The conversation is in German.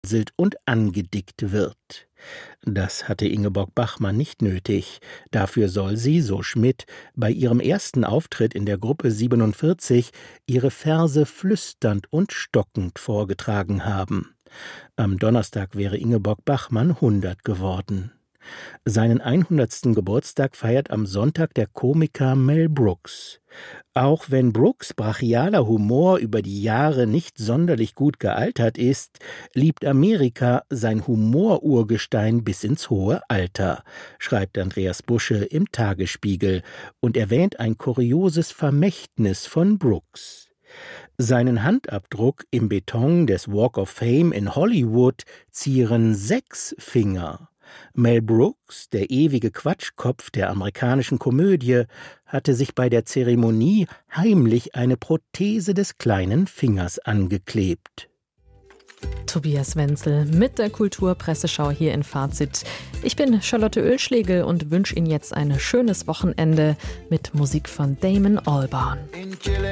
angepinselt und angedickt wird. Das hatte Ingeborg Bachmann nicht nötig. Dafür soll sie, so Schmidt, bei ihrem ersten Auftritt in der Gruppe 47 ihre Verse flüsternd und stockend vorgetragen haben. Am Donnerstag wäre Ingeborg Bachmann 100 geworden. Seinen 100. Geburtstag feiert am Sonntag der Komiker Mel Brooks. Auch wenn Brooks' brachialer Humor über die Jahre nicht sonderlich gut gealtert ist, liebt Amerika sein Humorurgestein bis ins hohe Alter, schreibt Andreas Busche im Tagesspiegel und erwähnt ein kurioses Vermächtnis von Brooks. Seinen Handabdruck im Beton des Walk of Fame in Hollywood zieren 6 Finger. Mel Brooks, der ewige Quatschkopf der amerikanischen Komödie, hatte sich bei der Zeremonie heimlich eine Prothese des kleinen Fingers angeklebt. Tobias Wenzel mit der Kulturpresseschau hier in Fazit. Ich bin Charlotte Oehlschlegel und wünsche Ihnen jetzt ein schönes Wochenende mit Musik von Damon Albarn.